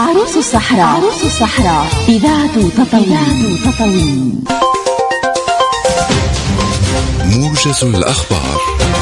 عروس الصحراء إذاعة تطاوين. موجز الأخبار.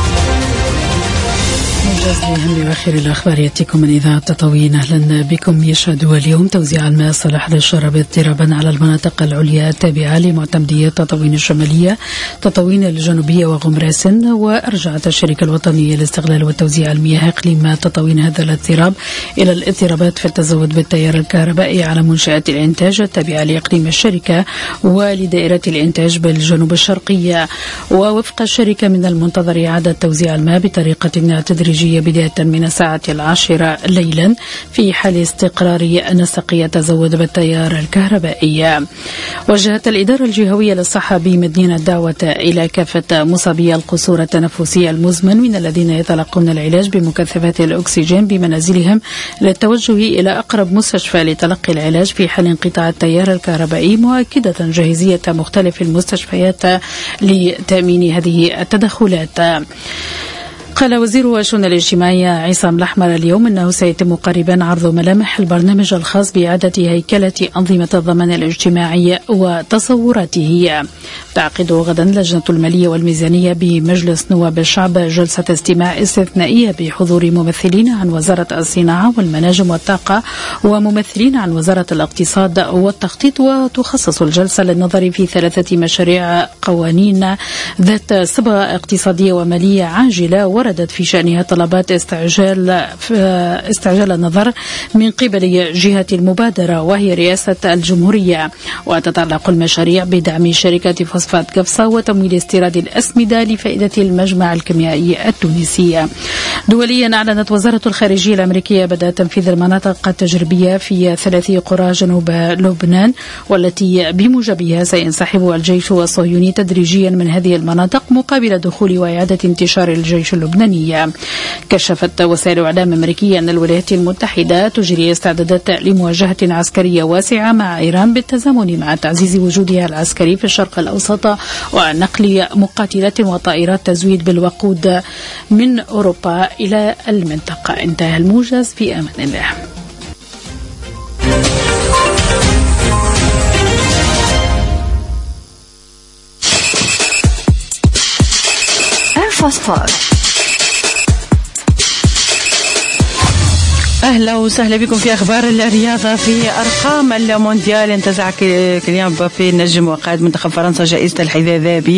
موجز لأهم وآخر الأخبار يأتيكم من إذاعة تطاوين. أهلا بكم. يشهد اليوم توزيع الماء الصالح للشرب اضطرابا على المناطق العليا التابعة لمعتمدية تطاوين الشمالية، تطاوين الجنوبية وغمراس. وأرجعت الشركة الوطنية لاستغلال وتوزيع المياه إقليم تطاوين هذا الاضطراب إلى الاضطرابات في التزود بالتيار الكهربائي على منشآت الإنتاج التابعة لإقليم الشركة ولدائرة الإنتاج بالجنوب الشرقية. ووفق الشركة من المنتظر إعادة توزيع الماء بطريقة تدريجية بداية من الساعة 10 ليلا في حال استقرار نسق يتزود بالتيار الكهربائي. وجهت الإدارة الجهوية للصحة بمدينة دعوة إلى كافة مصابي القصور التنفسي المزمن من الذين يتلقون العلاج بمكثفات الأكسجين بمنازلهم للتوجه إلى أقرب مستشفى لتلقي العلاج في حال انقطاع التيار الكهربائي، مؤكدة جاهزية مختلف المستشفيات لتأمين هذه التدخلات. قال وزير الشؤون الاجتماعية عصام الأحمر اليوم أنه سيتم قريبا عرض ملامح البرنامج الخاص بإعادة هيكلة أنظمة الضمان الاجتماعي وتصوراته. تعقد غدا لجنة المالية والميزانية بمجلس نواب الشعب جلسة استماع استثنائية بحضور ممثلين عن وزارة الصناعة والمناجم والطاقة وممثلين عن وزارة الاقتصاد والتخطيط. وتخصص الجلسة للنظر في 3 مشاريع قوانين ذات صبغة اقتصادية ومالية عاجلة وردت في شأنها طلبات استعجال النظر من قبل جهة المبادرة وهي رئاسة الجمهورية. وتتعلق المشاريع بدعم شركة فوسفات قفصة وتمويل استيراد الأسمدة لفائدة المجمع الكيميائي التونسي. دوليا، أعلنت وزارة الخارجية الأمريكية بدء تنفيذ المناطق التجريبية في 3 قرى جنوب لبنان، والتي بموجبها سينسحب الجيش الصهيوني تدريجيا من هذه المناطق مقابل دخول وإعادة انتشار الجيش اللبنانية. كشفت وسائل إعلام أمريكية أن الولايات المتحدة تجري استعدادات لمواجهة عسكرية واسعة مع إيران بالتزامن مع تعزيز وجودها العسكري في الشرق الأوسط ونقل مقاتلات وطائرات تزويد بالوقود من أوروبا إلى المنطقة. انتهى الموجز، في أمان الله. فوسفور. أهلا وسهلا بكم في أخبار الرياضة. في أرقام المونديال، انتزع كيليان مبابي نجم وقائد منتخب فرنسا جائزة الحذاء الذهبي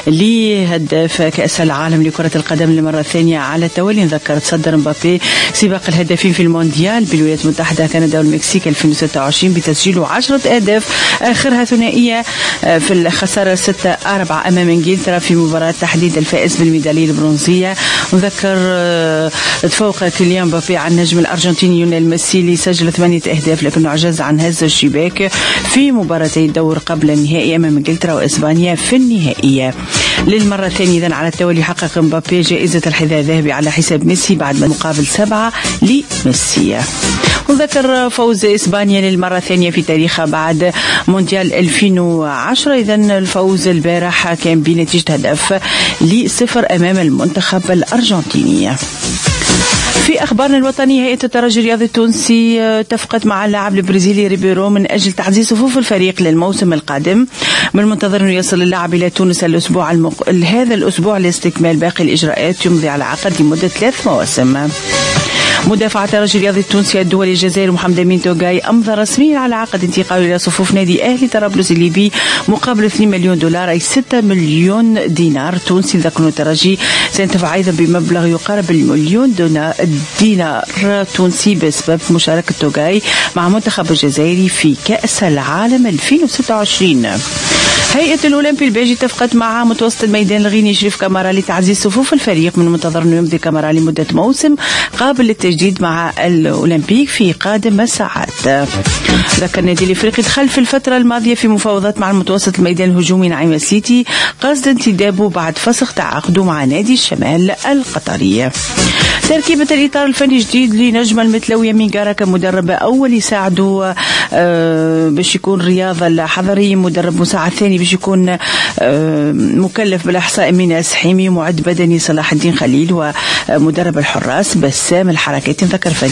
لهداف كأس العالم لكرة القدم للمرة الثانية على التوالي. نذكر تصدر مبابي سباق الهدافين في المونديال بالولايات المتحدة كندا والمكسيك 2026 بتسجيل 10 أهداف، آخرها ثنائية في الخسارة 6-4 أمام إنجلترا في مباراة تحديد الفائز بالميدالية البرونزية. نذكر تفوق كيليان مبابي عن نجم الأرجنتيني ليونيل ميسي اللي سجل 8 أهداف، لكنه عجز عن هز الشباك في مباراتي الدور قبل النهائي أمام إنجلترا وإسبانيا في النهائية. للمرة الثانية إذن على التوالي حقق مبابي جائزة الحذاء الذهبي على حساب ميسي بعد مقابل 7 لميسي. وذكر فوز إسبانيا للمرة الثانية في تاريخها بعد مونديال 2010. إذن الفوز البارح كان بنتيجة 1-0 أمام المنتخب الأرجنتيني. في أخبارنا الوطنية، هيئة الترجي الرياضي التونسي اتفقت مع اللاعب البرازيلي ريبيرو من أجل تعزيز صفوف الفريق للموسم القادم. من المنتظر أن يصل اللاعب إلى تونس هذا الأسبوع لاستكمال باقي الإجراءات. يمضي على عقد لمدة 3 مواسم. مدافع الترجي الرياضي التونسي الدولي الجزائري محمد أمين توغاي أمضى رسميا على عقد انتقاله إلى صفوف نادي أهلي طرابلس الليبي مقابل 2 مليون دولار أي 6 مليون دينار تونسي. ذكر الترجي سينتفع أيضا بمبلغ يقارب 1,000,000 دينار تونسي بسبب مشاركة توغاي مع المنتخب الجزائري في كأس العالم 2026. هيئة الأولمبي البيجي اتفقت مع متوسط الميدان الغيني شريف كامارا لتعزيز صفوف الفريق. من المنتظر أنه يمضي كامارا لمدة موسم قابل للتجديد مع الأولمبيك في قادم الساعات. ذكر النادي الإفريقي دخل في الفترة الماضية في مفاوضات مع المتوسط الميدان الهجومي نعيم السيتي قصد انتدابه بعد فسخ تعاقده مع نادي الشمال القطري. تركيبة الإطار الفني جديد لنجم المتلوي يمين قارة كمدرب أول يساعده باش يكون رياضة الحضري، مدرب مساعد ثاني باش يكون مكلف بالإحصاء أمين سحيمي، معد بدني صلاح الدين خليل، ومدرب الحراس بسام الحركات. ذكر